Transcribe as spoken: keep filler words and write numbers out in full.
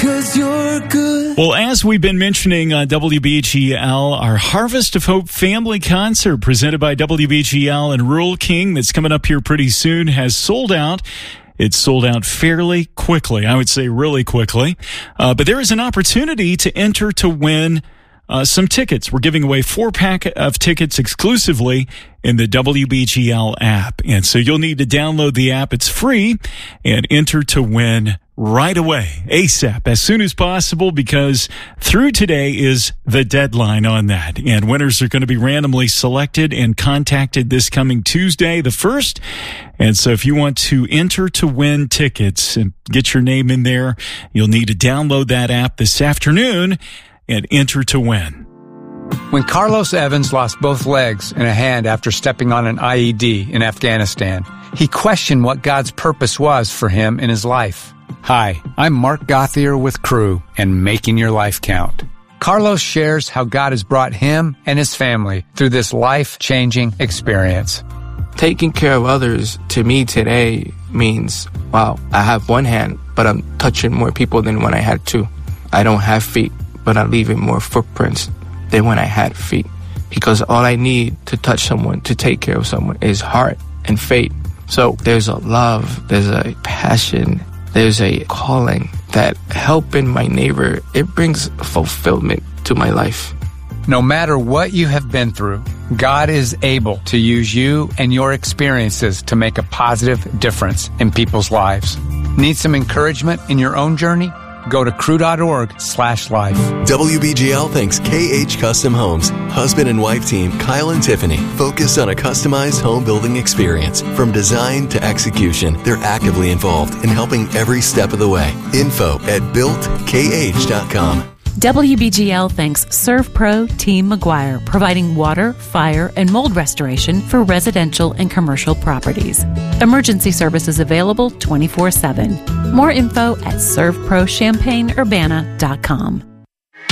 'cause you're good. Well, as we've been mentioning on W B G L, our Harvest of Hope family concert presented by W B G L and Rural King that's coming up here pretty soon has sold out. It's sold out fairly quickly. I would say really quickly. Uh, but there is an opportunity to enter to win uh, some tickets. We're giving away four pack of tickets exclusively in the W B G L app. And so you'll need to download the app. It's free, and enter to win right away, ASAP, as soon as possible, because through today is the deadline on that. And winners are going to be randomly selected and contacted this coming Tuesday, the first. And so if you want to enter to win tickets and get your name in there, you'll need to download that app this afternoon and enter to win. When Carlos Evans lost both legs and a hand after stepping on an I E D in Afghanistan, he questioned what God's purpose was for him in his life. Hi, I'm Mark Gothier with Crew and Making Your Life Count. Carlos shares how God has brought him and his family through this life-changing experience. Taking care of others to me today means, wow, I have one hand, but I'm touching more people than when I had two. I don't have feet, but I'm leaving more footprints than when I had feet. Because all I need to touch someone, to take care of someone, is heart and faith. So there's a love, there's a passion, there's a calling that helping my neighbor, it brings fulfillment to my life. No matter what you have been through, God is able to use you and your experiences to make a positive difference in people's lives. Need some encouragement in your own journey? Go to crew.org slash life. W B G L thanks K H Custom Homes. Husband and wife team Kyle and Tiffany focus on a customized home building experience. From design to execution, they're actively involved in helping every step of the way. Info at built k h dot com. W B G L thanks ServPro Team McGuire, providing water, fire, and mold restoration for residential and commercial properties. Emergency services available twenty-four seven. More info at serve pro champaign urbana dot com.